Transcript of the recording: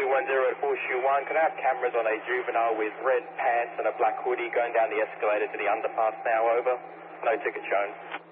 210 at Horseshoe 1. Can I have cameras on a juvenile with red pants and a black hoodie going down the escalator to the underpass now? Over. No ticket shown.